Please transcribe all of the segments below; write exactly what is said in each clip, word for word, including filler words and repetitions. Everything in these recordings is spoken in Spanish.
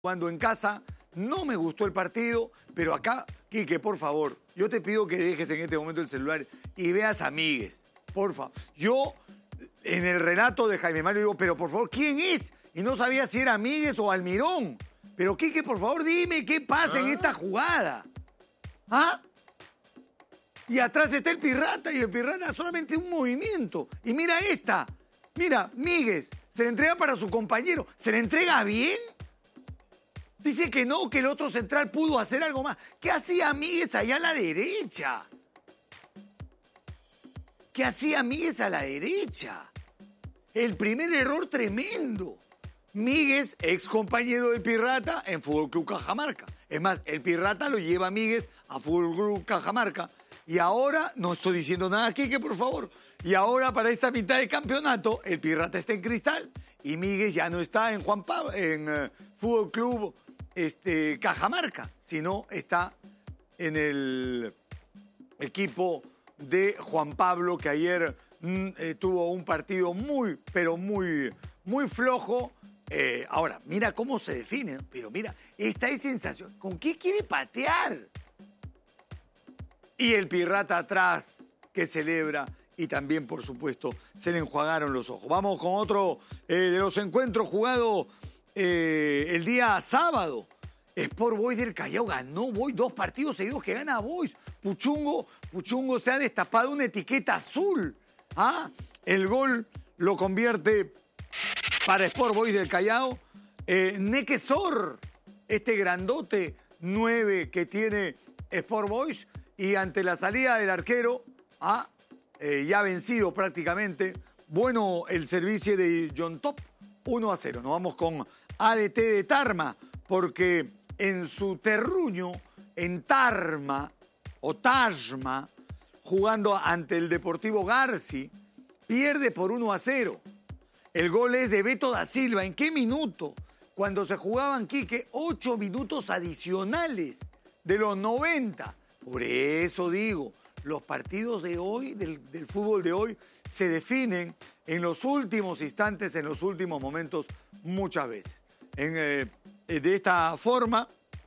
Jugando en casa, no me gustó el partido, pero acá, Quique, por favor, yo te pido que dejes en este momento el celular y veas a Míguez, por favor. Yo, en el relato de Jaime Mario, digo, pero por favor, ¿quién es? Y no sabía si era Míguez o Almirón. Pero Quique, por favor, dime qué pasa ¿Ah? en esta jugada. ¿Ah? Y atrás está el Pirrata, y el Pirrata solamente un movimiento. Y mira esta, mira, Míguez, se le entrega para su compañero. ¿Se le entrega bien? Dice que no, que el otro central pudo hacer algo más. ¿Qué hacía Míguez allá a la derecha? ¿Qué hacía Míguez a la derecha? El primer error tremendo. Míguez, ex compañero del Pirrata en Fútbol Club Cajamarca. Es más, el Pirrata lo lleva a Míguez a Fútbol Club Cajamarca. Y ahora, no estoy diciendo nada aquí, que por favor. Y ahora, para esta mitad de campeonato, el Pirrata está en Cristal y Míguez ya no está en Juan Pablo, en uh, Fútbol Club este, Cajamarca, sino está en el equipo de Juan Pablo, que ayer mm, eh, tuvo un partido muy, pero muy, muy flojo. Eh, ahora, mira cómo se define, pero mira, esta es sensación. ¿Con qué quiere patear? Y el Pirrata atrás, que celebra, y también, por supuesto, se le enjuagaron los ojos. Vamos con otro eh, de los encuentros jugados eh, el día sábado. Sport Boys del Callao ganó Boys, dos partidos seguidos que gana Boys. Puchungo, Puchungo se ha destapado una etiqueta azul. ¿Ah? El gol lo convierte para Sport Boys del Callao. Eh, Nequesor, este grandote nueve que tiene Sport Boys, y ante la salida del arquero, ah, eh, ya vencido prácticamente, bueno el servicio de John Top, uno a cero. Nos vamos con A D T de Tarma, porque en su terruño, en Tarma, o Tajma, jugando ante el Deportivo Garci, pierde por uno a cero. El gol es de Beto da Silva. ¿En qué minuto? Cuando se jugaban, Quique, ocho minutos adicionales de los noventa. Por eso digo, los partidos de hoy, del, del fútbol de hoy, se definen en los últimos instantes, en los últimos momentos, muchas veces. En, eh, de esta forma,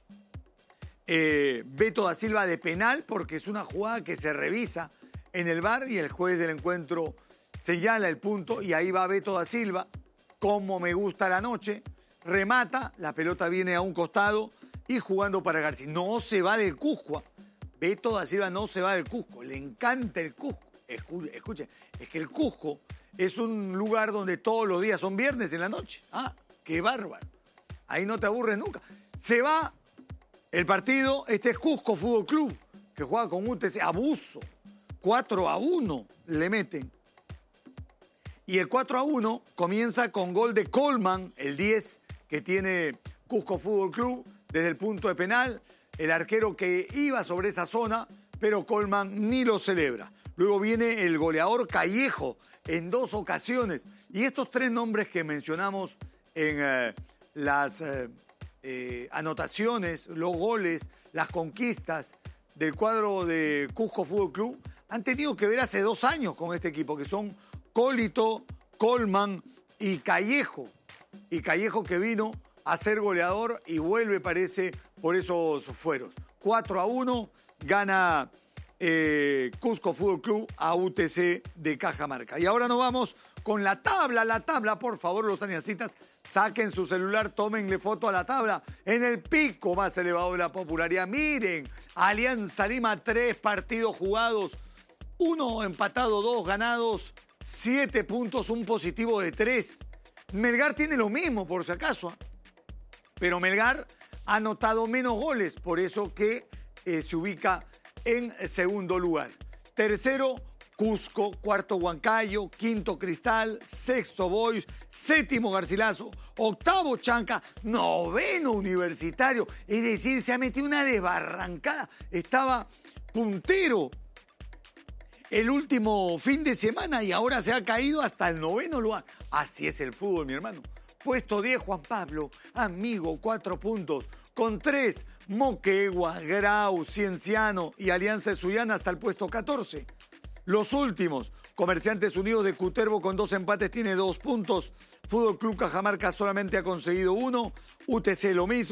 eh, Beto da Silva de penal, porque es una jugada que se revisa en el V A R y el juez del encuentro señala el punto, y ahí va Beto da Silva, como me gusta la noche, remata, la pelota viene a un costado y jugando para García. No se va del Cusco. Beto da Silva no se va del Cusco, le encanta el Cusco. Escuchen, es que el Cusco es un lugar donde todos los días son viernes en la noche. Ah, qué bárbaro. Ahí no te aburres nunca. Se va el partido, este es Cusco Fútbol Club, que juega con U T C, abuso. cuatro a uno le meten. Y el cuatro a uno comienza con gol de Coleman, el diez que tiene Cusco Fútbol Club, desde el punto de penal. El arquero que iba sobre esa zona, pero Coleman ni lo celebra. Luego viene el goleador Callejo en dos ocasiones. Y estos tres nombres que mencionamos en eh, las eh, eh, anotaciones, los goles, las conquistas del cuadro de Cusco Fútbol Club, han tenido que ver hace dos años con este equipo, que son Cólito, Coleman y Callejo. Y Callejo que vino a ser goleador y vuelve, parece, por esos fueros. cuatro a uno gana eh, Cusco Fútbol Club a U T C de Cajamarca. Y ahora nos vamos con la tabla, la tabla, por favor, los aliancitas, saquen su celular, tómenle foto a la tabla. En el pico más elevado de la popularidad, miren, Alianza Lima, tres partidos jugados, uno empatado, dos ganados, siete puntos, un positivo de tres. Melgar tiene lo mismo, por si acaso, pero Melgar ha anotado menos goles, por eso que eh, se ubica en segundo lugar. Tercero, Cusco, cuarto Huancayo, quinto Cristal, sexto Boys, séptimo Garcilaso, octavo Chanca, noveno Universitario. Es decir, se ha metido una desbarrancada. Estaba puntero el último fin de semana y ahora se ha caído hasta el noveno lugar. Así es el fútbol, mi hermano. Puesto diez, Juan Pablo, amigo, cuatro puntos. Con tres, Moquegua, Grau, Cienciano y Alianza de Sullana hasta el puesto catorce. Los últimos, Comerciantes Unidos de Cutervo con dos empates tiene dos puntos. Fútbol Club Cajamarca solamente ha conseguido uno. U T C lo mismo.